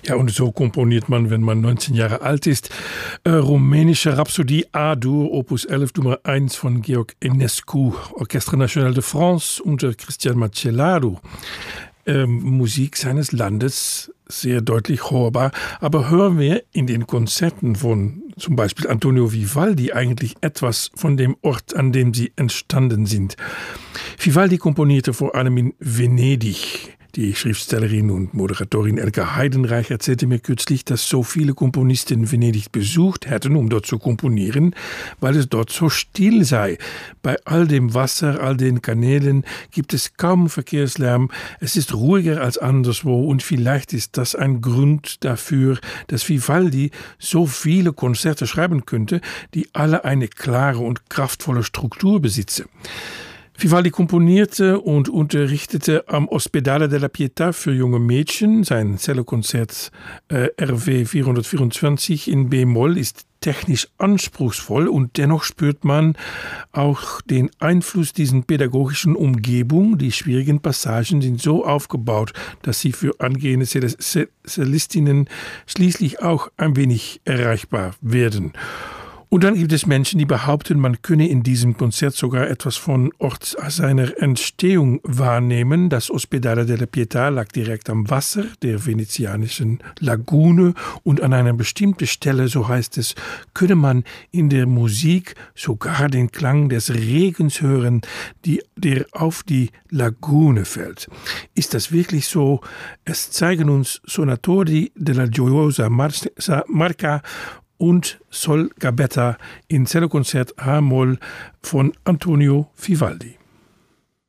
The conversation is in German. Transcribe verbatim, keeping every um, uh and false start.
Ja, und so komponiert man, wenn man neunzehn Jahre alt ist. Äh, rumänische Rhapsodie A-Dur, Opus elf, Nummer eins von Georg Enescu, Orchestre National de France unter Cristian Marcellaro. Ähm, Musik seines Landes, sehr deutlich hörbar. Aber hören wir in den Konzerten von zum Beispiel Antonio Vivaldi eigentlich etwas von dem Ort, an dem sie entstanden sind. Vivaldi komponierte vor allem in Venedig. Die Schriftstellerin und Moderatorin Elke Heidenreich erzählte mir kürzlich, dass so viele Komponisten Venedig besucht hätten, um dort zu komponieren, weil es dort so still sei. Bei all dem Wasser, all den Kanälen gibt es kaum Verkehrslärm. Es ist ruhiger als anderswo und vielleicht ist das ein Grund dafür, dass Vivaldi so viele Konzerte schreiben könnte, die alle eine klare und kraftvolle Struktur besitzen. Vivaldi komponierte und unterrichtete am Ospedale della Pietà für junge Mädchen. Sein Cellokonzert äh, R W vierhundertvierundzwanzig in B-Moll ist technisch anspruchsvoll und dennoch spürt man auch den Einfluss dieser pädagogischen Umgebung. Die schwierigen Passagen sind so aufgebaut, dass sie für angehende Cellistinnen schließlich auch ein wenig erreichbar werden. Und dann gibt es Menschen, die behaupten, man könne in diesem Konzert sogar etwas von Ort seiner Entstehung wahrnehmen. Das Ospedale della Pietà lag direkt am Wasser der venezianischen Lagune und an einer bestimmten Stelle, so heißt es, könne man in der Musik sogar den Klang des Regens hören, die, der auf die Lagune fällt. Ist das wirklich so? Es zeigen uns Sonatori della Gioiosa Marca und Sol Gabetta in Cellokonzert A-Moll von Antonio Vivaldi.